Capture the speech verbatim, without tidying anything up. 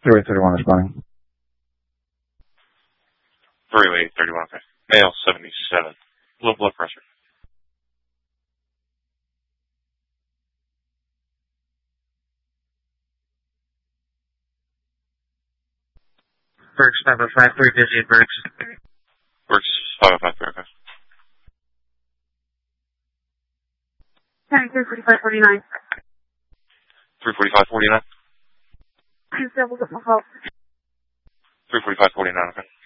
three way thirty-one responding. three way thirty-one, okay. Male seventy-seven. Low blood pressure. Burks five oh five three, busy at Burks. Burks five oh five three, okay. County three forty-five forty-nine. three forty-five forty-nine? Two doubles at my fault. three forty-five forty-nine, okay.